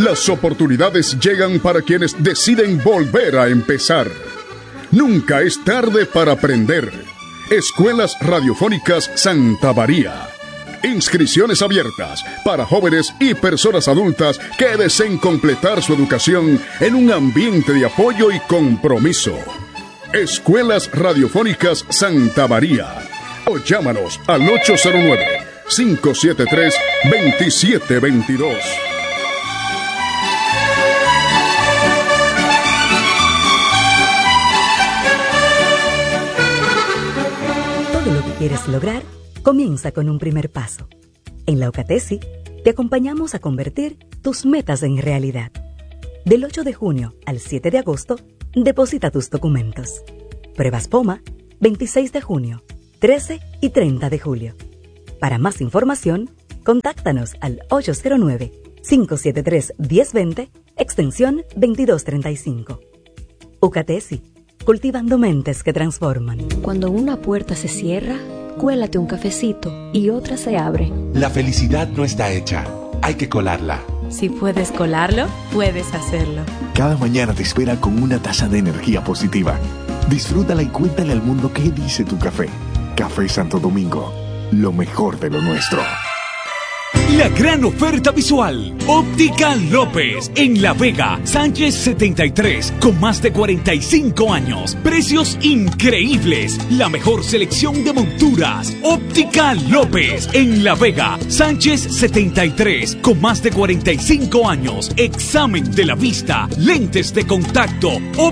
Las oportunidades llegan para quienes deciden volver a empezar. Nunca es tarde para aprender. Escuelas Radiofónicas Santa María. Inscripciones abiertas para jóvenes y personas adultas que deseen completar su educación en un ambiente de apoyo y compromiso. Escuelas Radiofónicas Santa María. O llámanos al 809-573-2722. Todo lo que quieres lograr comienza con un primer paso. En la UCATESI te acompañamos a convertir tus metas en realidad. Del 8 de junio al 7 de agosto, deposita tus documentos. Pruebas POMA, 26 de junio, 13 y 30 de julio. Para más información, contáctanos al 809-573-1020, extensión 2235. UCATESI, cultivando mentes que transforman. Cuando una puerta se cierra, cuélate un cafecito y otra se abre. La felicidad no está hecha, hay que colarla. Si puedes colarlo, puedes hacerlo. Cada mañana te espera con una taza de energía positiva. Disfrútala y cuéntale al mundo qué dice tu café. Café Santo Domingo, lo mejor de lo nuestro. La gran oferta visual. Óptica López en La Vega, Sánchez 73, con más de 45 años. Precios increíbles. La mejor selección de monturas. Óptica López en La Vega, Sánchez 73, con más de 45 años. Examen de la vista, lentes de contacto.